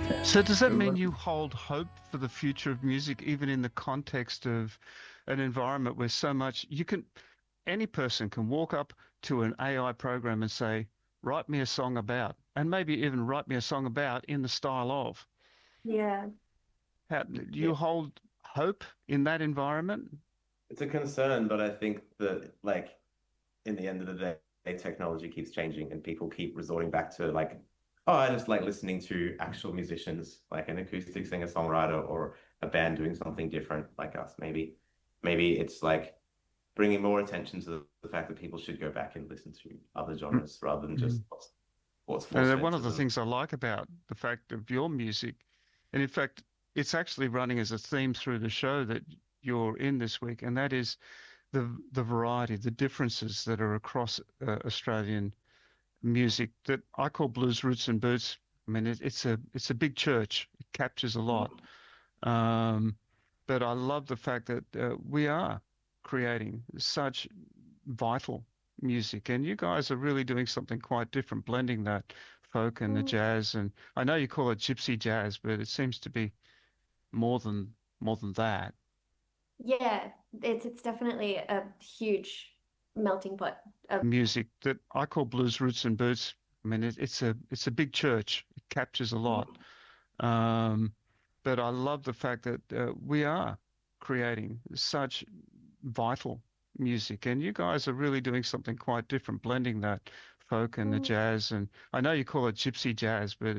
So does that It mean was- you hold hope for the future of music, even in the context of an environment where so much any person can walk up to an AI program and say, write me a song about, and maybe even write me a song about in the style of. Yeah. How do Yeah, you hold hope in that environment? it's a concern, but I think that like in the end of the day, technology keeps changing and people keep resorting back to like, oh, I just like listening to actual musicians, like an acoustic singer-songwriter or a band doing something different like us. Maybe it's like bringing more attention to the fact that people should go back and listen to other genres rather than just Mm. what's And force-fed one of to the them. things I like about the fact of your music, and in fact, it's actually running as a theme through the show that you're in this week, and that is the variety, the differences that are across Australian music that I call blues roots and boots. I mean, it's a big church. It captures a lot. Um, but I love the fact that we are creating such vital music, and you guys are really doing something quite different, blending that folk and the Mm. jazz. And I know you call it gypsy jazz, but it seems to be more than that. Yeah, it's definitely a huge melting pot of Music that I call blues roots and boots. I mean, it's a big church. It captures a lot. Um, but I love the fact that we are creating such vital music, and you guys are really doing something quite different, blending that folk and the Mm. jazz. And I know you call it gypsy jazz, but